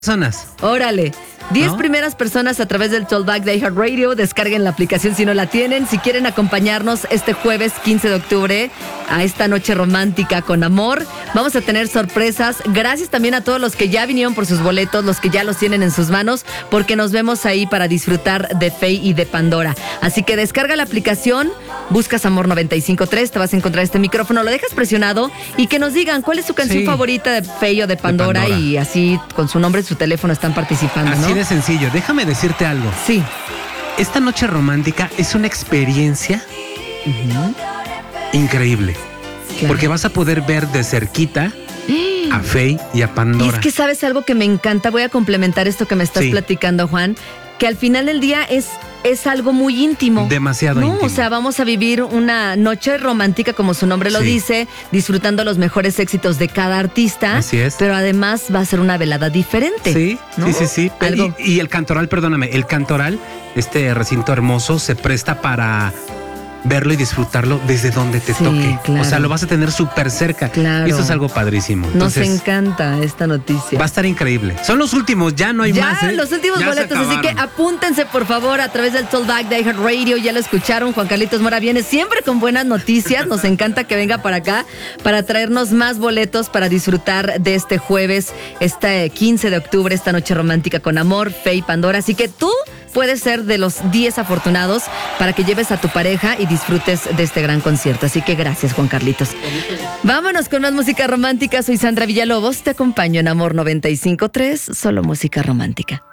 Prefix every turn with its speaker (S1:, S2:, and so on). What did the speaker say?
S1: personas.
S2: Órale. 10
S1: ¿No?
S2: primeras personas a través del Tollback de iHeartRadio. Descarguen la aplicación si no la tienen. Si quieren acompañarnos este jueves 15 de octubre a esta noche romántica con amor, vamos a tener sorpresas. Gracias también a todos los que ya vinieron por sus boletos, los que ya los tienen en sus manos, porque nos vemos ahí para disfrutar de Fey y de Pandora. Así que descarga la aplicación, buscas Amor 95.3, te vas a encontrar este micrófono, lo dejas presionado y que nos digan cuál es su canción favorita de Fey o de Pandora, y así con su nombre y su teléfono están participando,
S1: Así
S2: ¿no?
S1: de sencillo. Déjame decirte algo.
S2: Sí.
S1: Esta noche romántica es una experiencia increíble.
S2: Claro.
S1: Porque vas a poder ver de cerquita a Fey y a Pandora.
S2: Y es que sabes algo que me encanta, voy a complementar esto que me estás platicando, Juan, que al final del día es algo muy íntimo.
S1: Demasiado íntimo.
S2: O sea, vamos a vivir una noche romántica, como su nombre lo dice, disfrutando los mejores éxitos de cada artista.
S1: Así es.
S2: Pero además va a ser una velada diferente.
S1: Sí,
S2: ¿no?
S1: sí. Y el Cantoral, perdóname, el Cantoral, este recinto hermoso, se presta para verlo y disfrutarlo desde donde te toque.
S2: Claro.
S1: O sea, lo vas a tener súper cerca.
S2: Claro.
S1: Y eso es algo padrísimo. Entonces,
S2: nos encanta esta noticia.
S1: Va a estar increíble. Son los últimos, ya no hay más.
S2: Ya, los últimos boletos, así que apúntense por favor a través del Tollback de iHeartRadio. Ya lo escucharon, Juan Carlitos Mora viene siempre con buenas noticias. Nos encanta que venga para acá para traernos más boletos para disfrutar de este jueves, este 15 de octubre, esta noche romántica con amor, Fey y Pandora. Así que tú puedes ser de los 10 afortunados para que lleves a tu pareja y disfrutes de este gran concierto. Así que gracias, Juan Carlitos. Vámonos con más música romántica. Soy Sandra Villalobos. Te acompaño en Amor 95.3, solo música romántica.